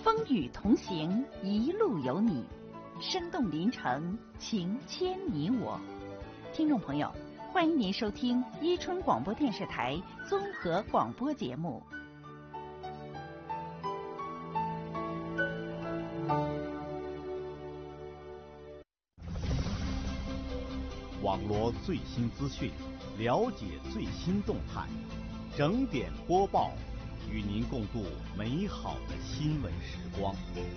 风雨同行，一路有你，生动临城，情牵你我。听众朋友，欢迎您收听伊春广播电视台综合广播节目。 网罗最新资讯，了解最新动态，整点播报，与您共度美好的新闻时光。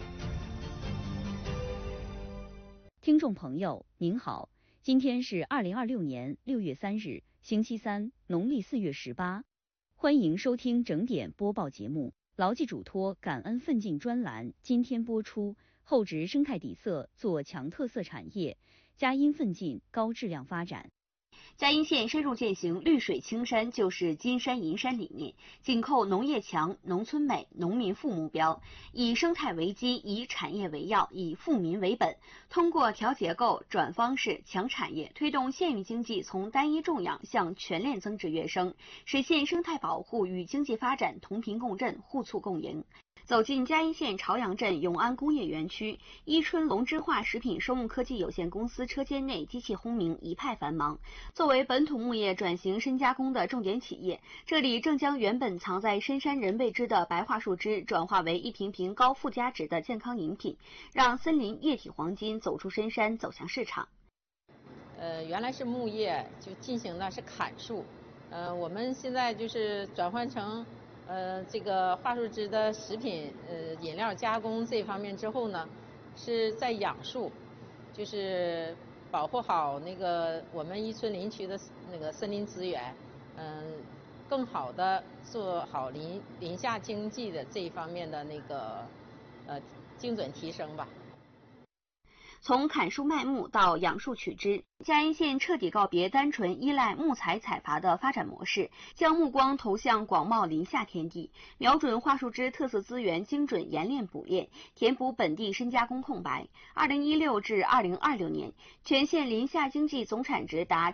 听众朋友您好，今天是2026年6月3日，星期三，农历4月18，欢迎收听整点播报节目。牢记嘱托，感恩奋进专栏今天播出，厚植生态底色，做强特色产业，佳音奋进，高质量发展。 嘉阴县深入践行绿水青山就是金山银山理念，紧扣农业强、农村美、农民富目标，以生态为基，以产业为要，以富民为本，通过调结构、转方式、强产业，推动县域经济从单一种养向全链增值跃升，实现生态保护与经济发展同频共振、互促共赢。走进嘉阴县朝阳镇永安工业园区，伊春龙之化食品生物科技有限公司车间内机器轰鸣，一派繁忙。作为本土牧业转型深加工的重点企业，这里正将原本藏在深山人未知的白桦树枝转化为一瓶瓶高附加值的健康饮品，让森林液体黄金走出深山，走向市场。 原来是牧业，就进行的是砍树，我们现在就是转换成这个桦树枝的食品饮料加工这方面之后呢，是在养树，就是保护好那个我们伊春林区的那个森林资源，更好的做好林下经济的这一方面的那个精准提升吧。 从砍树卖木到养树取枝，嘉阴县彻底告别单纯依赖木材采伐的发展模式，将目光投向广袤林下天地，瞄准桦树枝特色资源，精准冶炼补炼，填补本地深加工空白。2016至2026年，全县林下经济总产值达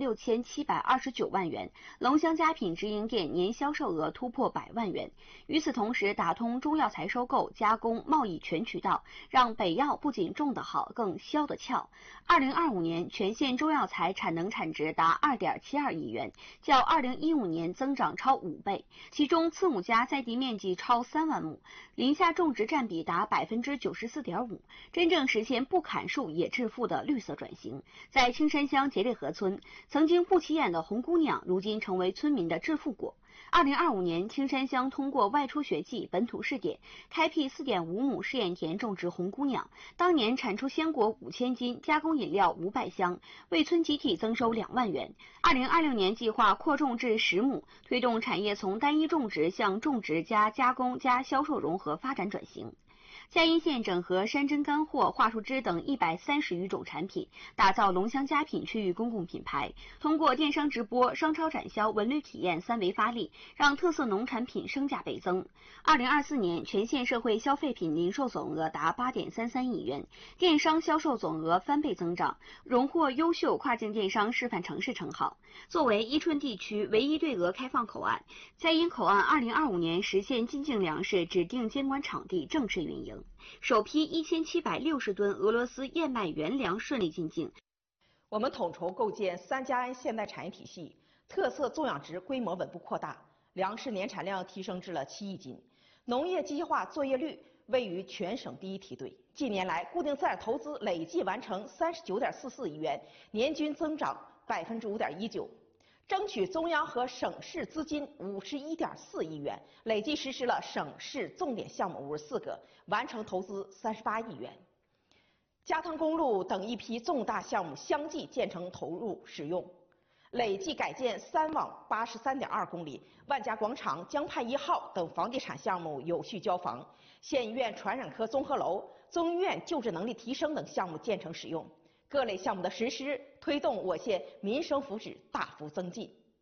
76729万元，龙香佳品直营店年销售额突破100万元。与此同时，打通中药材收购、加工、贸易全渠道，让北药不仅种得好，更销得俏。2025年，全县中药材产能产值达2.72亿元，较2015年增长超5倍。其中，次母家在地面积超3万亩，林下种植占比达94.5%，真正实现不砍树也致富的绿色转型。在青山乡杰瑞河村，曾经不起眼的红姑娘，如今成为村民的致富果。2025年，青山乡通过外出学季本土试点，开辟4.5亩试验田种植红姑娘，当年产出鲜果5000斤，加工饮料500箱，为村集体增收2万元。2026年计划扩种至10亩，推动产业从单一种植向种植加加工加销售融合发展转型。嘉阴县整合山珍干货、桦树枝等130余种产品，打造龙香佳品区域公共品牌。通过电商直播、商超展销、文旅体验3维发力，让特色农产品升价倍增。2024年，全县社会消费品零售总额达8.33亿元，电商销售总额翻倍增长，荣获优秀跨境电商示范城市称号。作为伊春地区唯一对俄开放口岸，嘉阴口岸2025年实现进境粮食指定监管场地正式运营。首批1760吨俄罗斯燕麦原粮顺利进境。 我们统筹构建3嘉安现代产业体系，特色种养殖规模稳步扩大，粮食年产量提升至了7亿斤，农业机械化作业率位于全省第1梯队。近年来，固定资产投资累计完成39.44亿元，年均增长5.19%。争取中央和省市资金51.4亿元，累计实施了省市重点项目54个，完成投资38亿元。加汤公路等一批重大项目相继建成投入使用，累计改建3网83.2公里，万家广场、江畔1号等房地产项目有序交房，县医院传染科综合楼、中医院救治能力提升等项目建成使用。各类项目的实施，推动我县民生福祉大幅增进。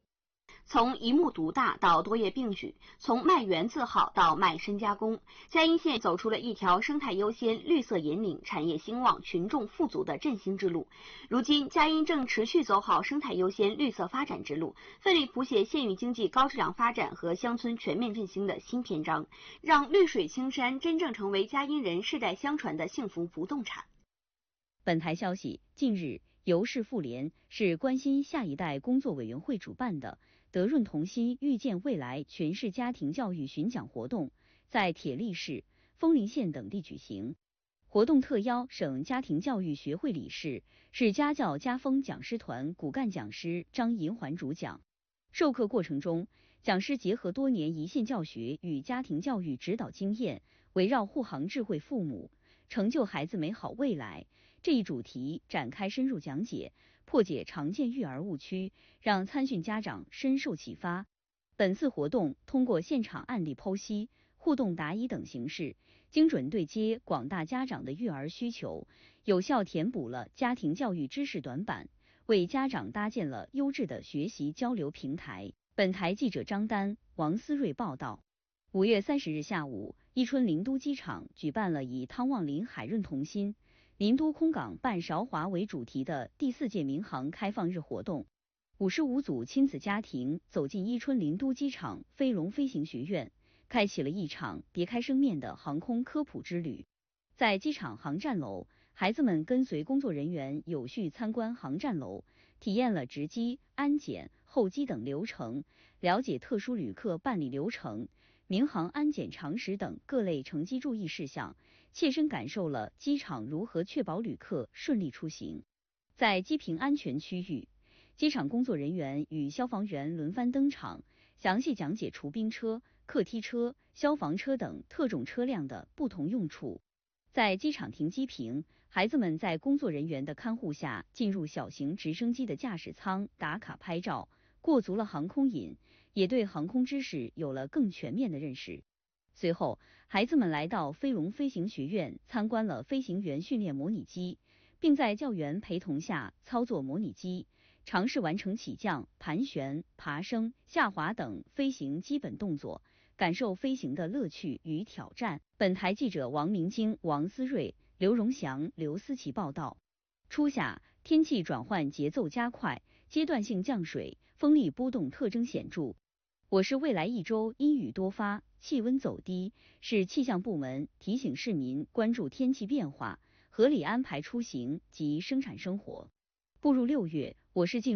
从一目独大到多业并举，从卖原字号到卖深加工，嘉阴县走出了一条生态优先、绿色引领、产业兴旺、群众富足的振兴之路。如今，嘉阴正持续走好生态优先、绿色发展之路，奋力谱写县域经济高质量发展和乡村全面振兴的新篇章，让绿水青山真正成为嘉阴人世代相传的幸福不动产。 本台消息，近日，由市妇联、市关心下一代工作委员会主办的德润同心遇见未来全市家庭教育巡讲活动在铁力市、枫林县等地举行。活动特邀省家庭教育学会理事、市家教家风讲师团骨干讲师张银环主讲。授课过程中，讲师结合多年一线教学与家庭教育指导经验，围绕护航智慧父母，成就孩子美好未来这一主题展开深入讲解，破解常见育儿误区，让参训家长深受启发。本次活动通过现场案例剖析、互动答疑等形式，精准对接广大家长的育儿需求，有效填补了家庭教育知识短板，为家长搭建了优质的学习交流平台。本台记者张丹、王思睿报道。5月30日下午，伊春林都机场举办了以汤旺林海润同心、林都空港办韶华为主题的第4届民航开放日活动。55组亲子家庭走进伊春林都机场飞龙飞行学院，开启了一场别开生面的航空科普之旅。在机场航站楼，孩子们跟随工作人员有序参观航站楼，体验了值机、安检、候机等流程，了解特殊旅客办理流程、民航安检常识等各类乘机注意事项，切身感受了机场如何确保旅客顺利出行。在机坪安全区域，机场工作人员与消防员轮番登场，详细讲解除冰车、客梯车、消防车等特种车辆的不同用处。在机场停机坪，孩子们在工作人员的看护下进入小型直升机的驾驶舱打卡拍照，过足了航空瘾，也对航空知识有了更全面的认识。随后，孩子们来到飞龙飞行学院参观了飞行员训练模拟机，并在教员陪同下操作模拟机，尝试完成起降、盘旋、爬升、下滑等飞行基本动作，感受飞行的乐趣与挑战。本台记者王明京、王思睿、刘荣祥、刘思琪报道。初夏，天气转换节奏加快，阶段性降水，风力波动特征显著。我市未来一周阴雨多发，气温走低，市气象部门提醒市民关注天气变化，合理安排出行及生产生活。步入6月，我市进